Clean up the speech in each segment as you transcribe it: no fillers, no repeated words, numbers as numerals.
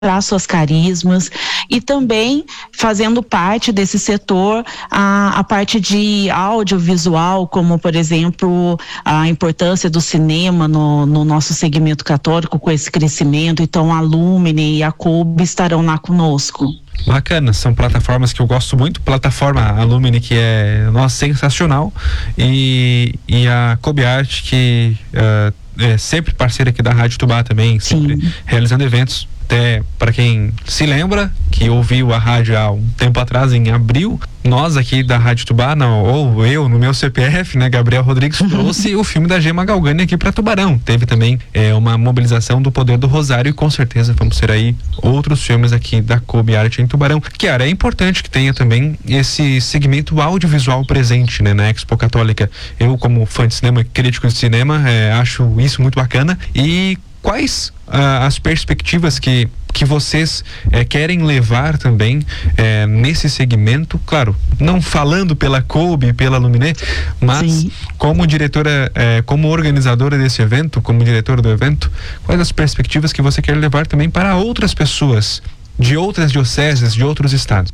suas carismas e também fazendo parte desse setor a parte de audiovisual, como por exemplo a importância do cinema no nosso segmento católico com esse crescimento. Então a Lumine e a COBE estarão lá conosco. Bacana, são plataformas que eu gosto muito. Plataforma Alumni, que é, nossa, sensacional, e a COBE Art, que é sempre parceira aqui da Rádio Tubá também, sempre realizando eventos. Até para quem se lembra, que ouviu a rádio há um tempo atrás, em abril, nós aqui da Rádio Tubá, ou eu no meu CPF, né, Gabriel Rodrigues, trouxe o filme da Gemma Galgani aqui para Tubarão. Teve também uma mobilização do Poder do Rosário, e com certeza vamos ter aí outros filmes aqui da COBE Art em Tubarão. Kiara, é importante que tenha também esse segmento audiovisual presente, né, na Expo Católica. Eu, como fã de cinema, crítico de cinema, acho isso muito bacana. E quais as perspectivas que vocês querem levar também nesse segmento? Claro, não falando pela COBE, pela Luminé, mas como diretora, como organizadora desse evento, como diretora do evento, quais as perspectivas que você quer levar também para outras pessoas de outras dioceses, de outros estados?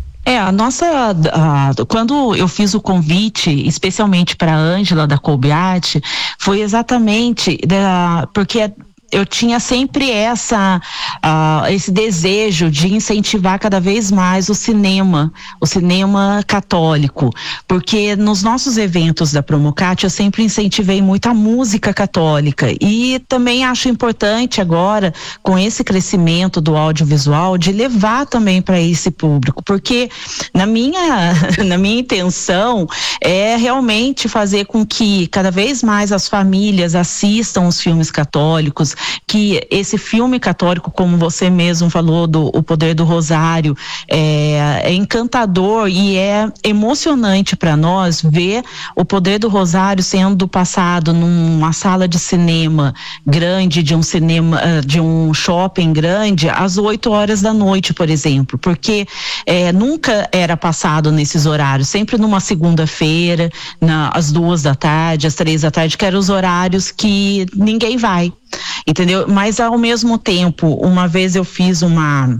Quando eu fiz o convite, especialmente para a Ângela da COBE Art, foi exatamente porque eu tinha sempre esse desejo de incentivar cada vez mais o cinema católico, porque nos nossos eventos da Promocat eu sempre incentivei muito a música católica, e também acho importante agora, com esse crescimento do audiovisual, de levar também para esse público, porque na minha intenção é realmente fazer com que cada vez mais as famílias assistam os filmes católicos, que esse filme católico, como você mesmo falou, O Poder do Rosário, é encantador e é emocionante para nós ver o Poder do Rosário sendo passado numa sala de cinema grande, de um shopping grande, às 8h da noite, por exemplo, porque nunca era passado nesses horários, sempre numa segunda-feira, às 2h, às 3h, que eram os horários que ninguém vai. Entendeu? Mas ao mesmo tempo, uma vez eu fiz uma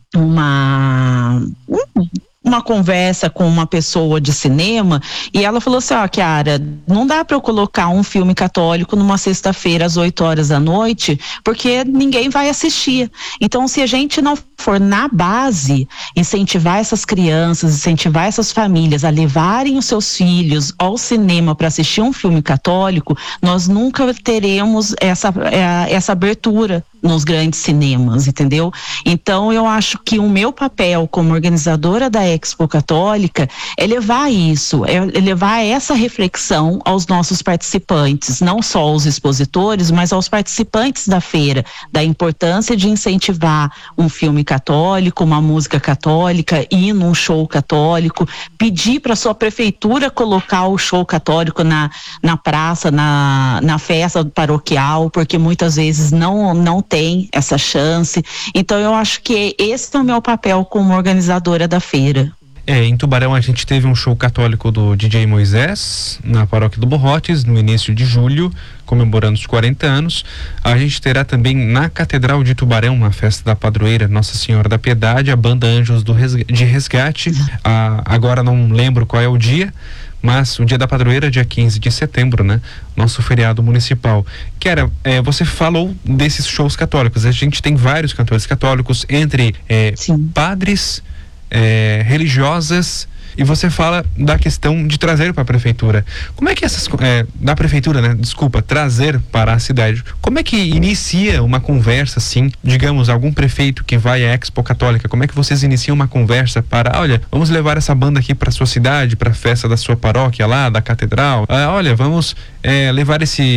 conversa com uma pessoa de cinema, e ela falou assim: Kiara, não dá para eu colocar um filme católico numa sexta-feira às 8h da noite, porque ninguém vai assistir. Então, se a gente não for na base incentivar essas crianças, incentivar essas famílias a levarem os seus filhos ao cinema para assistir um filme católico, nós nunca teremos essa abertura nos grandes cinemas, entendeu? Então eu acho que o meu papel como organizadora da Expo Católica é levar isso, é levar essa reflexão aos nossos participantes, não só aos expositores, mas aos participantes da feira, da importância de incentivar um filme católico, uma música católica, ir num show católico, pedir para sua prefeitura colocar o show católico na praça, na festa paroquial, porque muitas vezes não tem essa chance. Então eu acho que esse é o meu papel como organizadora da feira. Em Tubarão a gente teve um show católico do DJ Moisés na paróquia do Borrotes no início de julho, comemorando os 40 anos. A gente terá também na Catedral de Tubarão uma festa da padroeira Nossa Senhora da Piedade, a banda Anjos de Resgate. Agora não lembro qual é o dia, mas o dia da padroeira, dia 15 de setembro, né? Nosso feriado municipal. Kiara, você falou desses shows católicos. A gente tem vários cantores católicos, entre padres, religiosas, e você fala da questão de trazer para a prefeitura. Como é que da prefeitura, né? Desculpa, trazer para a cidade. Como é que inicia uma conversa assim, digamos, algum prefeito que vai à Expo Católica, como é que vocês iniciam uma conversa para, olha, vamos levar essa banda aqui para sua cidade, para a festa da sua paróquia lá, da catedral, olha, vamos levar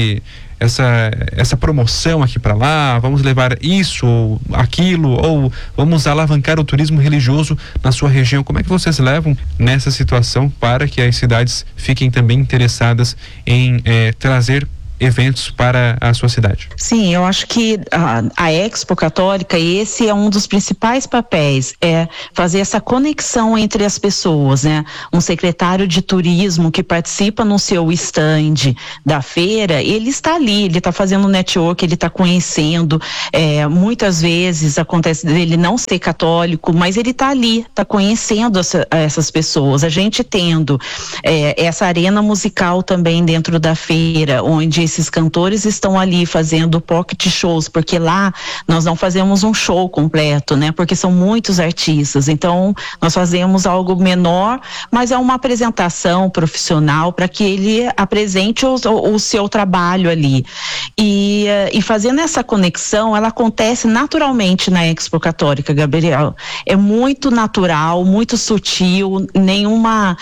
essa promoção aqui para lá, vamos levar isso ou aquilo, ou vamos alavancar o turismo religioso na sua região. Como é que vocês levam nessa situação para que as cidades fiquem também interessadas em trazer eventos para a sua cidade? Sim, eu acho que a Expo Católica, esse é um dos principais papéis, é fazer essa conexão entre as pessoas, né? Um secretário de turismo que participa no seu stand da feira, ele está ali, ele está fazendo network, ele está conhecendo, muitas vezes acontece dele não ser católico, mas ele está ali, está conhecendo essas pessoas. A gente tendo essa arena musical também dentro da feira, onde esses cantores estão ali fazendo pocket shows, porque lá nós não fazemos um show completo, né? Porque são muitos artistas, então nós fazemos algo menor, mas é uma apresentação profissional para que ele apresente o seu trabalho ali. E fazendo essa conexão, ela acontece naturalmente na Expo Católica, Gabriel. É muito natural, muito sutil, nenhuma...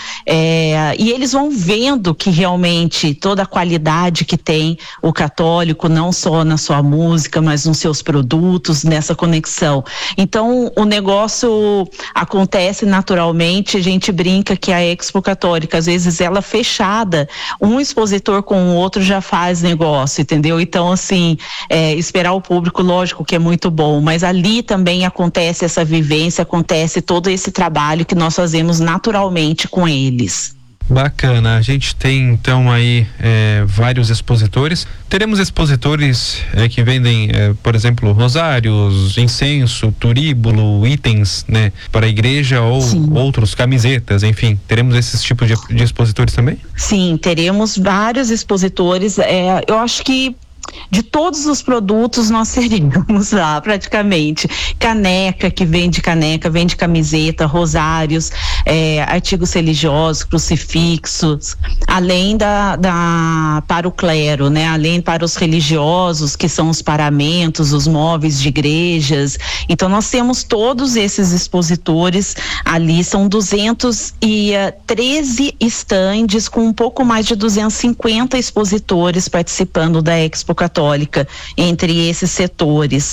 e eles vão vendo que realmente toda a qualidade que tem o católico, não só na sua música, mas nos seus produtos, nessa conexão. Então, o negócio acontece naturalmente, a gente brinca que a Expo Católica, às vezes ela fechada, um expositor com o outro já faz negócio, entendeu? Então, assim, esperar o público, lógico que é muito bom, mas ali também acontece essa vivência, acontece todo esse trabalho que nós fazemos naturalmente com eles. Bacana, a gente tem então aí vários expositores. Teremos expositores que vendem, por exemplo, rosários, incenso, turíbulo, itens, né, para a igreja ou Sim. outros, camisetas, enfim. Teremos esses tipos de expositores também? Sim, teremos vários expositores. Eu acho que de todos os produtos nós teríamos lá praticamente, caneca, que vende caneca, vende camiseta, rosários, artigos religiosos, crucifixos, além para o clero, né? Além para os religiosos, que são os paramentos, os móveis de igrejas. Então nós temos todos esses expositores ali, são 213 estandes com um pouco mais de 250 expositores participando da Expo Católica, entre esses setores.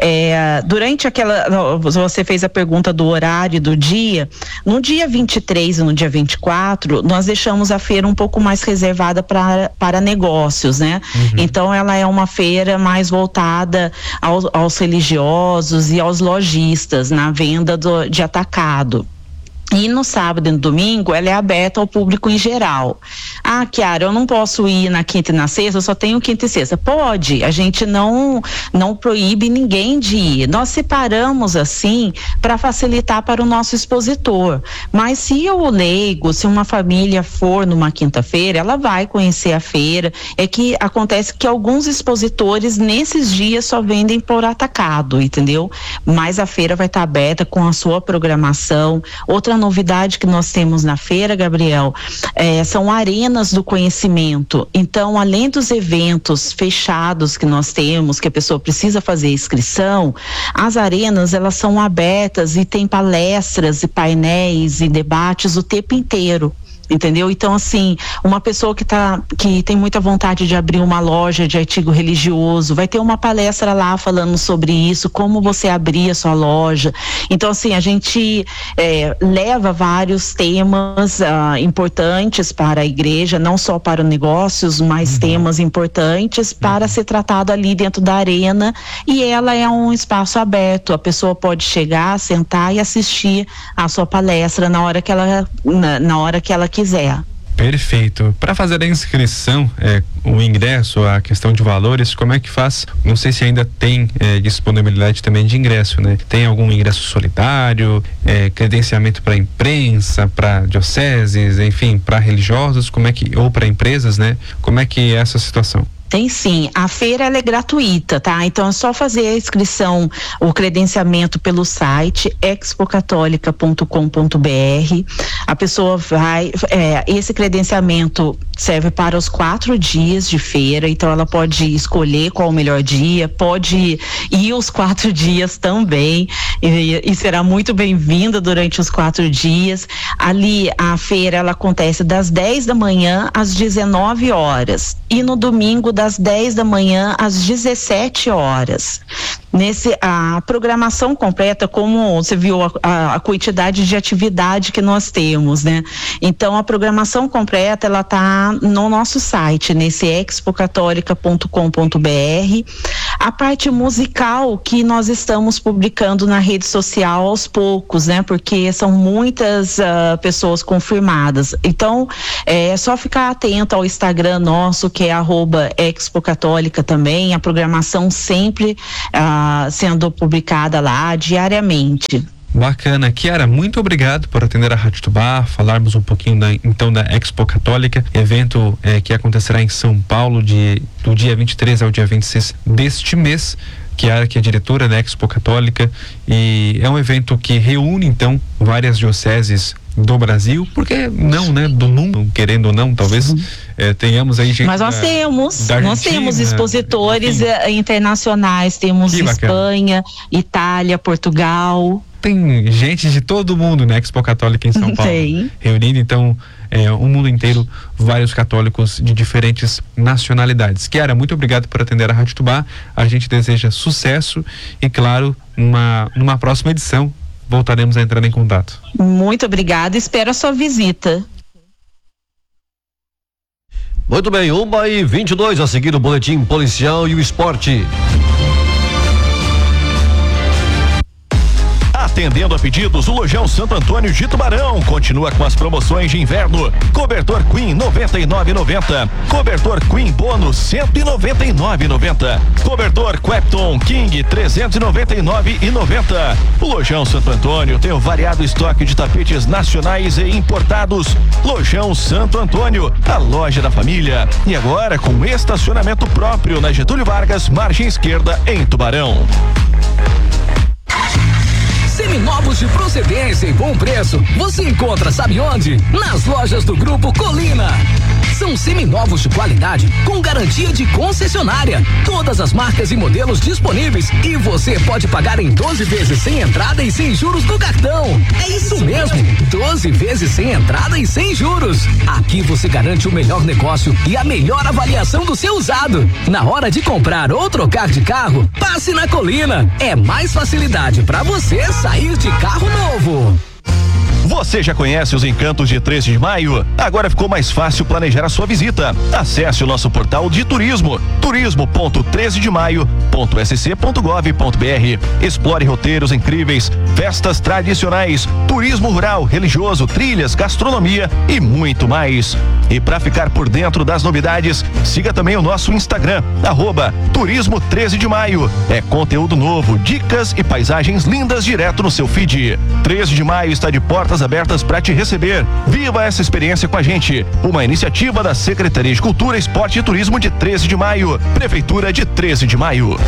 Durante você fez a pergunta do horário do dia, no dia 23 e no dia 24, nós deixamos a feira um pouco mais reservada para negócios, né? Uhum. Então ela é uma feira mais voltada aos religiosos e aos lojistas, na venda de atacado. E no sábado e no domingo ela é aberta ao público em geral. Chiara, eu não posso ir na quinta e na sexta, eu só tenho quinta e sexta. Pode, a gente não proíbe ninguém de ir. Nós separamos assim para facilitar para o nosso expositor. Mas se o leigo, se uma família for numa quinta-feira, ela vai conhecer a feira. É que acontece que alguns expositores nesses dias só vendem por atacado, entendeu? Mas a feira vai estar aberta com a sua programação. Outra novidade que nós temos na feira, Gabriel, são arenas do conhecimento. Então, além dos eventos fechados que nós temos, que a pessoa precisa fazer inscrição, as arenas, elas são abertas e tem palestras e painéis e debates o tempo inteiro. Entendeu? Então, assim, uma pessoa que tem muita vontade de abrir uma loja de artigo religioso, vai ter uma palestra lá falando sobre isso, como você abrir a sua loja. Então, assim, a gente leva vários temas importantes para a igreja, não só para negócios, mas temas importantes para ser tratado ali dentro da arena, e ela é um espaço aberto, a pessoa pode chegar, sentar e assistir a sua palestra na hora que ela quiser. Perfeito. Para fazer a inscrição, o ingresso, a questão de valores, como é que faz? Não sei se ainda tem disponibilidade também de ingresso, né? Tem algum ingresso solidário, credenciamento para imprensa, para dioceses, enfim, para religiosos, ou para empresas, né? Como é que é essa situação? Tem sim, a feira ela é gratuita, tá? Então é só fazer a inscrição, o credenciamento pelo site expocatolica.com.br. A pessoa vai, esse credenciamento serve para os 4 dias de feira, então ela pode escolher qual o melhor dia, pode ir os 4 dias também, e será muito bem-vinda durante os 4 dias. Ali a feira ela acontece das 10 da manhã às 19 horas e no domingo das 10 da manhã às 17 horas. A programação completa, como você viu a quantidade de atividade que nós temos, né? Então, a programação completa, ela tá no nosso site, nesse expocatólica.com.br. A parte musical que nós estamos publicando na rede social aos poucos, né? Porque são muitas pessoas confirmadas. Então, é só ficar atento ao Instagram nosso, que é @expocatólica também. A programação sempre sendo publicada lá diariamente. Bacana. Kiara, muito obrigado por atender a Rádio Tubá, falarmos um pouquinho da Expo Católica, evento que acontecerá em São Paulo do dia 23 ao dia 26 deste mês. Kiara, que é diretora da Expo Católica, e é um evento que reúne então várias dioceses do Brasil, porque não, né, do mundo, querendo ou não, talvez tenhamos aí gente. Mas nós temos expositores internacionais, temos Espanha, Itália, Portugal. Tem gente de todo mundo na Expo Católica em São Paulo, reunindo então o mundo inteiro, vários católicos de diferentes nacionalidades. Kiara, muito obrigado por atender a Rádio Tubá. A gente deseja sucesso e, claro, numa próxima edição voltaremos a entrar em contato. Muito obrigada, espero a sua visita. Muito bem, 1h22, a seguir o boletim policial e o esporte. Atendendo a pedidos, o Lojão Santo Antônio de Tubarão continua com as promoções de inverno. Cobertor Queen R$ 99,90. Cobertor Queen Bônus R$ 199,90. Cobertor Quepton King R$ 399,90. O Lojão Santo Antônio tem um variado estoque de tapetes nacionais e importados. Lojão Santo Antônio, a loja da família. E agora com estacionamento próprio na Getúlio Vargas, margem esquerda, em Tubarão. Seminovos de procedência e bom preço, você encontra, sabe onde? Nas lojas do Grupo Colina. São seminovos de qualidade com garantia de concessionária. Todas as marcas e modelos disponíveis e você pode pagar em 12 vezes sem entrada e sem juros no cartão. É isso mesmo, 12 vezes sem entrada e sem juros. Aqui você garante o melhor negócio e a melhor avaliação do seu usado. Na hora de comprar ou trocar de carro, passe na Colina. É mais facilidade para você sair de carro novo. Você já conhece os encantos de 13 de maio? Agora ficou mais fácil planejar a sua visita. Acesse o nosso portal de turismo, turismo.13demaio.sc.gov.br. Explore roteiros incríveis, festas tradicionais, turismo rural, religioso, trilhas, gastronomia e muito mais. E para ficar por dentro das novidades, siga também o nosso Instagram, @turismo 13 de maio. É conteúdo novo, dicas e paisagens lindas direto no seu feed. 13 de maio está de portas abertas para te receber. Viva essa experiência com a gente. Uma iniciativa da Secretaria de Cultura, Esporte e Turismo de 13 de maio. Prefeitura de 13 de maio.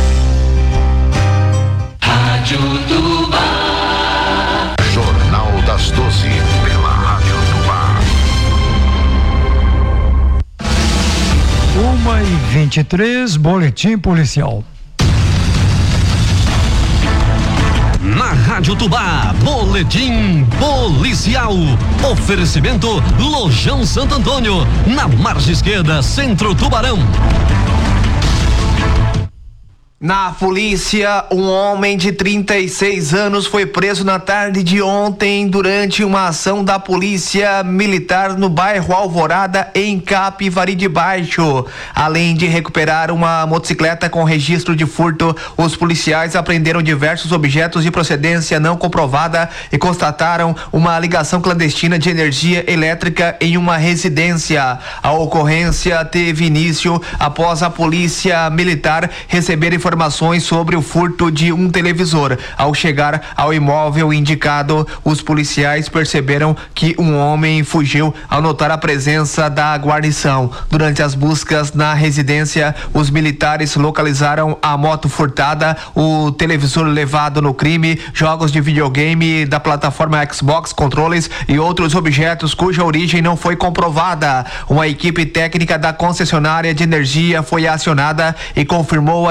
Rádio Tubá. Jornal das 12 pela Rádio Tubá. 1h23, boletim policial. Na Rádio Tubá, boletim policial. Oferecimento Lojão Santo Antônio, na margem esquerda, Centro Tubarão. Na polícia, um homem de 36 anos foi preso na tarde de ontem durante uma ação da polícia militar no bairro Alvorada, em Capivari de Baixo. Além de recuperar uma motocicleta com registro de furto, os policiais apreenderam diversos objetos de procedência não comprovada e constataram uma ligação clandestina de energia elétrica em uma residência. A ocorrência teve início após a polícia militar receber informações sobre o furto de um televisor. Ao chegar ao imóvel indicado, os policiais perceberam que um homem fugiu ao notar a presença da guarnição. Durante as buscas na residência, os militares localizaram a moto furtada, o televisor levado no crime, jogos de videogame da plataforma Xbox, controles e outros objetos cuja origem não foi comprovada. Uma equipe técnica da concessionária de energia foi acionada e confirmou a existência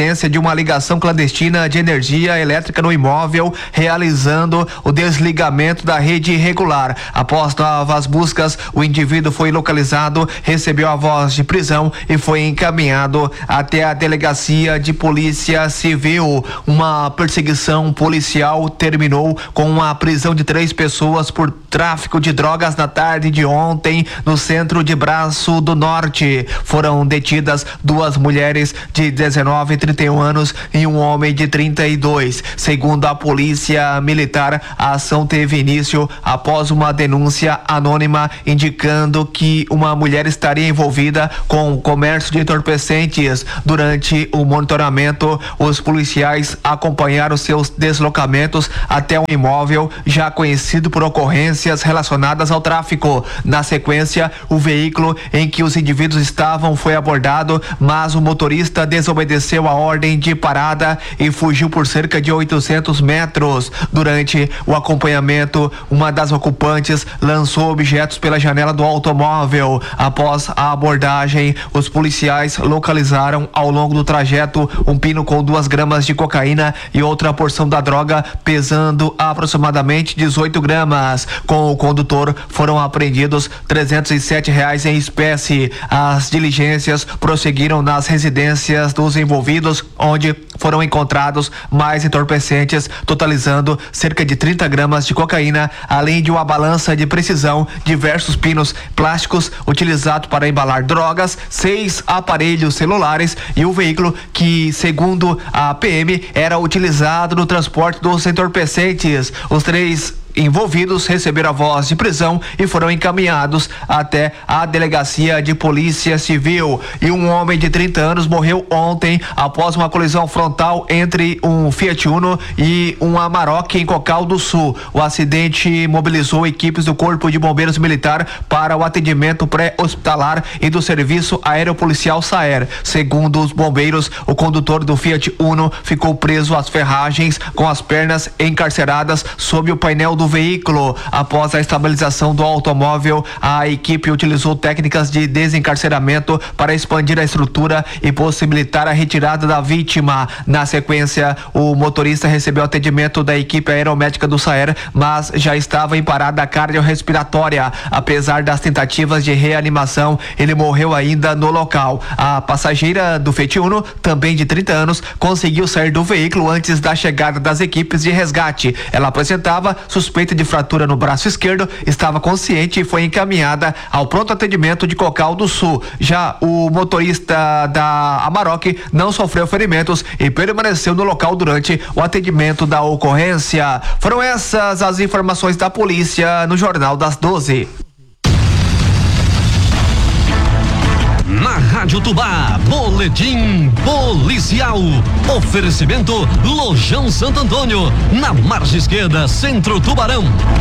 ocorrência de uma ligação clandestina de energia elétrica no imóvel, realizando o desligamento da rede irregular. Após novas buscas, o indivíduo foi localizado, recebeu a voz de prisão e foi encaminhado até a delegacia de polícia civil. Uma perseguição policial terminou com a prisão de 3 pessoas por tráfico de drogas na tarde de ontem no centro de Braço do Norte. Foram detidas 2 mulheres de 19 e 31 anos e um homem de 32. Segundo a polícia militar, a ação teve início após uma denúncia anônima indicando que uma mulher estaria envolvida com o comércio de entorpecentes. Durante o monitoramento, os policiais acompanharam seus deslocamentos até um imóvel já conhecido por ocorrências relacionadas ao tráfico. Na sequência, o veículo em que os indivíduos estavam foi abordado, mas o motorista desobedeceu a ordem de parada e fugiu por cerca de 800 metros. Durante o acompanhamento, uma das ocupantes lançou objetos pela janela do automóvel. Após a abordagem, os policiais localizaram ao longo do trajeto um pino com 2 gramas de cocaína e outra porção da droga pesando aproximadamente 18 gramas. Com o condutor foram apreendidos R$307 em espécie. As diligências prosseguiram nas residências dos envolvidos, onde foram encontrados mais entorpecentes, totalizando cerca de 30 gramas de cocaína, além de uma balança de precisão, diversos pinos plásticos utilizados para embalar drogas, 6 aparelhos celulares e o veículo que, segundo a PM, era utilizado no transporte dos entorpecentes. Os 3 envolvidos receberam a voz de prisão e foram encaminhados até a delegacia de polícia civil. E um homem de 30 anos morreu ontem após uma colisão frontal entre um Fiat Uno e um Amarok em Cocal do Sul. O acidente mobilizou equipes do Corpo de Bombeiros Militar para o atendimento pré-hospitalar e do Serviço Aeropolicial SAER. Segundo os bombeiros, o condutor do Fiat Uno ficou preso às ferragens com as pernas encarceradas sob o painel do veículo. Após a estabilização do automóvel, a equipe utilizou técnicas de desencarceramento para expandir a estrutura e possibilitar a retirada da vítima. Na sequência, o motorista recebeu atendimento da equipe aeromédica do SAER, mas já estava em parada cardiorrespiratória. Apesar das tentativas de reanimação, ele morreu ainda no local. A passageira do Fiat Uno, também de 30 anos, conseguiu sair do veículo antes da chegada das equipes de resgate. Ela apresentava suspeita de fratura no braço esquerdo, estava consciente e foi encaminhada ao pronto atendimento de Cocal do Sul. Já o motorista da Amarok não sofreu ferimentos e permaneceu no local durante o atendimento da ocorrência. Foram essas as informações da polícia no Jornal das 12. Na Rádio Tubá, boletim policial. Oferecimento Lojão Santo Antônio, na margem esquerda, Centro Tubarão.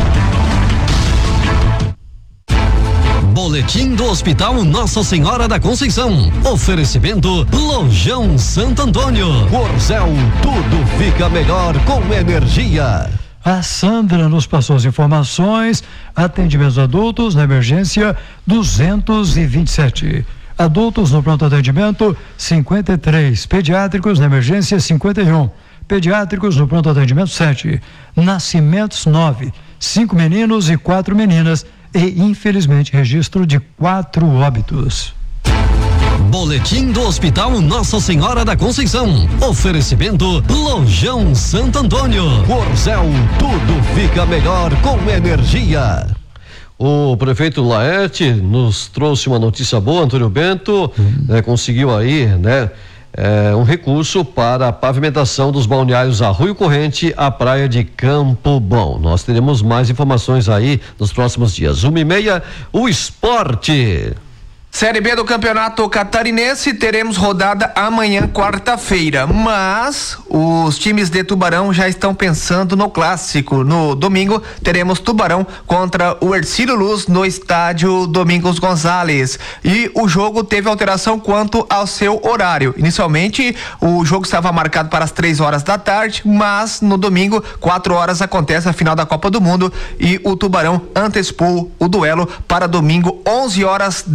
Boletim do Hospital Nossa Senhora da Conceição. Oferecimento Lojão Santo Antônio. Corzel, tudo fica melhor com energia. A Sandra nos passou as informações. Atendimentos adultos na emergência 227. Adultos no pronto atendimento 53, pediátricos na emergência 51, pediátricos no pronto atendimento 7, nascimentos 9, 5 meninos e 4 meninas e infelizmente registro de 4 óbitos. Boletim do Hospital Nossa Senhora da Conceição. Oferecimento Lojão Santo Antônio. Corzel, tudo fica melhor com energia. O prefeito Laerte nos trouxe uma notícia boa, Antônio Bento, conseguiu aí, um recurso para a pavimentação dos balneários Arroio Corrente, a praia de Campo Bom. Nós teremos mais informações aí nos próximos dias. 1h30, o esporte. Série B do Campeonato Catarinense, teremos rodada amanhã, quarta-feira, mas os times de Tubarão já estão pensando no clássico. No domingo, teremos Tubarão contra o Hercílio Luz no estádio Domingos Gonzalez. E o jogo teve alteração quanto ao seu horário. Inicialmente, o jogo estava marcado para as 3 horas da tarde, mas no domingo, 4 horas, acontece a final da Copa do Mundo e o Tubarão antecipou o duelo para domingo, 11 horas da manhã.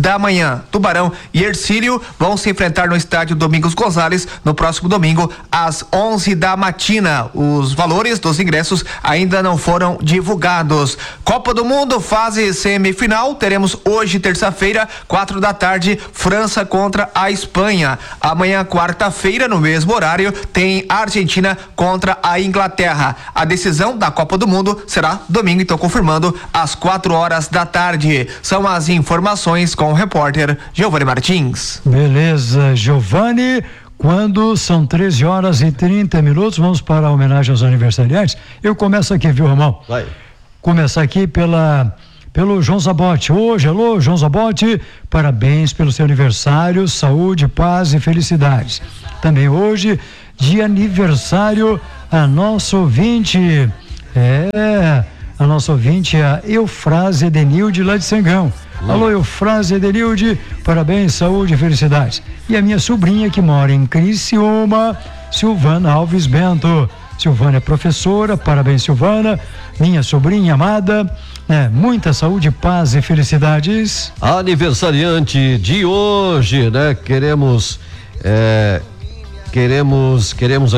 Londrina, Tubarão e Hercílio vão se enfrentar no estádio Domingos Gonzalez no próximo domingo às 11 da matina. Os valores dos ingressos ainda não foram divulgados. Copa do Mundo, fase semifinal, teremos hoje, terça-feira, 4 da tarde, França contra a Espanha. Amanhã, quarta-feira, no mesmo horário, tem a Argentina contra a Inglaterra. A decisão da Copa do Mundo será domingo, então confirmando, às 4 horas da tarde. São as informações com o repórter Giovanni Martins. Beleza, Giovanni. Quando são 13 horas e 30 minutos, vamos para a homenagem aos aniversariantes. Eu começo aqui, viu, Romão? Vai. Começar aqui pelo João Zabotti. Hoje, alô, João Zabotti, parabéns pelo seu aniversário, saúde, paz e felicidades. Também hoje, de aniversário, a nossa ouvinte, a Eufrásia Edenilde, lá de Sangão. Alô, Eufrásia Edenilde, parabéns, saúde e felicidades. E a minha sobrinha que mora em Criciúma, Silvana Alves Bento. Silvana é professora, parabéns, Silvana, minha sobrinha amada, muita saúde, paz e felicidades. Aniversariante de hoje, né? Queremos